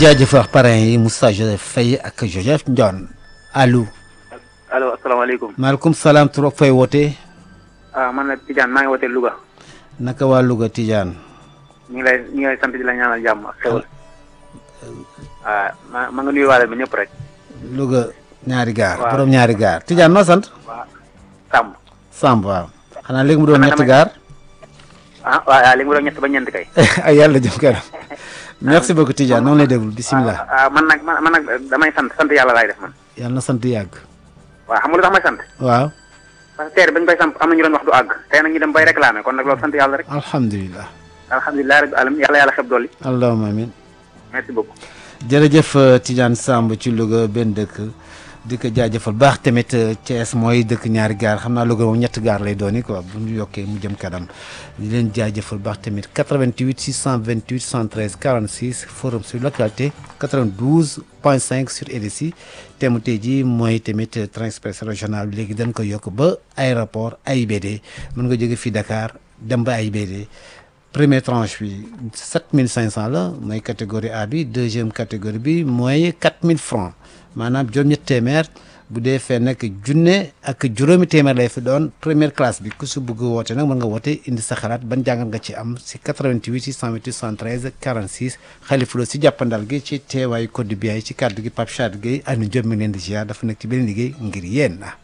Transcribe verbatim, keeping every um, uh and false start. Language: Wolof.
jaajëfal parrain yi Moussa Joseph Faye ak Joseph Ndione allo. allo asalaamaaleykum. maaleykum salaam tur ak fay wootee. ah man la Tidiane maa ngi wootee Louga. naka waa Louga Tidiane. ñu ngi lay ñu ngi lay sant di la ñaanal jàmm ak xewal. ah ma ma nga nuyuwaale bi ñëpp rek. Louga ñaari gaar. waaw borom ñaari gaar Tidiane noo sant. waaw Samb. Samb waaw. xanaa léegi mu doon ñetti gaar. ah waaw léegi mu doon ñett ba ñeent kay. ay yàlla jëm kanam. merci beaucoup Tidiane noonu lay déglu bisimilah. ah man nag man nag damay sant sant yàlla laay def man. yàlla na sant yàgg. waaw xam nga lu tax may sant. waaw. parce que teer bañ koy samp am na ñu doon wax du àgg. tey nag ñu dem bay réclamer kon nag loolu sant yàlla rek. alhamdulilah. alhamdulilah rabbil alamin yàlla yàlla xeb dolli. allahumma amin. merci beaucoup. jërëjëf Tidiane Samb ci Louga benn dëkk di ko jaajëfal baax tamit Thiès mooy dëkk ñaari gaar xam naa Louga moom ñetti gaar lay dooni quoi bu ñu yokkee mu jëm kanam di leen jaajëfal baax tamit quatre-vingt-huit six cent vingt-huit cent treize quarante-six forum sur localité quatre-vingt-douze point cinq sur R S I thème tey jii mooy tamit train express régional bi léegi dañ ko yokk ba aéroport A I B D mën nga jóge fii Dakar dem ba A I B D première tranche bi sept mille cinq cents la mooy catégorie A bi deuxième catégorie bi mooy quatre mille francs maanaam juróom-ñetti téeméer bu dee fee nag junne ak juróomi téeméer lay fi doon première classe bi ku si bëgg woote nag mën nga woote indi sa xalaat ban jàngat nga ci am si quatre-vingt-huit six cent vingt-huit cent treize quarante-six Khalifa Lo si jàppandal gi ci teewaayu code bi ay ci kàddu gi Pape Chade Gueye Aliou Diop mi ngi leen di ziar dafa nekk ci beneen liggéey ngir yéen.